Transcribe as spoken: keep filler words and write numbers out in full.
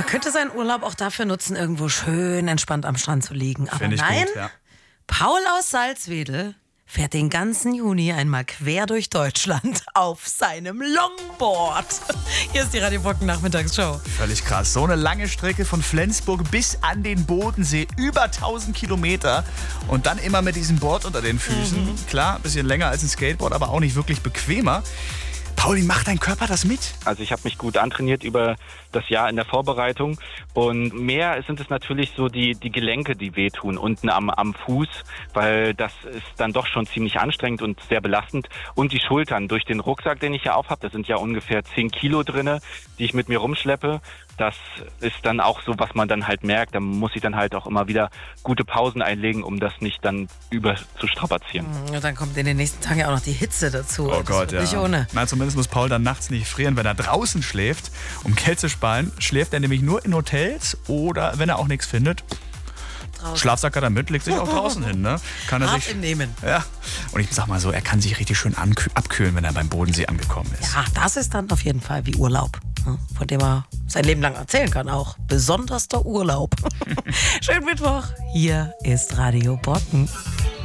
Man könnte seinen Urlaub auch dafür nutzen, irgendwo schön entspannt am Strand zu liegen. Aber Find ich nein, gut, ja. Paul aus Salzwedel fährt den ganzen Juni einmal quer durch Deutschland auf seinem Longboard. Hier ist die Radio Brocken Nachmittagsshow. Völlig krass. So eine lange Strecke von Flensburg bis an den Bodensee, über tausend Kilometer und dann immer mit diesem Board unter den Füßen. Mhm. Klar, ein bisschen länger als ein Skateboard, aber auch nicht wirklich bequemer. Paul, wie macht dein Körper das mit? Also ich habe mich gut antrainiert über das Jahr in der Vorbereitung und mehr sind es natürlich so die, die Gelenke, die wehtun unten am, am Fuß, weil das ist dann doch schon ziemlich anstrengend und sehr belastend, und die Schultern durch den Rucksack, den ich ja auf habe. Da sind ja ungefähr zehn Kilo drinne, die ich mit mir rumschleppe. Das ist dann auch so, was man dann halt merkt. Da muss ich dann halt auch immer wieder gute Pausen einlegen, um das nicht dann über zu strapazieren. Und dann kommt in den nächsten Tagen ja auch noch die Hitze dazu. Oh das Gott, ja. Nicht ohne. Na, zumindest muss Paul dann nachts nicht frieren, wenn er draußen schläft. Um Geld zu sparen, schläft er nämlich nur in Hotels oder, wenn er auch nichts findet, Draußen. Schlafsack hat er mit, legt sich auch draußen hin. Ne? Kann er Hart sich, im Nehmen. ja. Und ich sag mal so, er kann sich richtig schön ankü- abkühlen, wenn er beim Bodensee angekommen ist. Ja, das ist dann auf jeden Fall wie Urlaub, ne? Von dem er sein Leben lang erzählen kann auch. Besonders der Urlaub. Schönen Mittwoch. Hier ist Radio Brocken.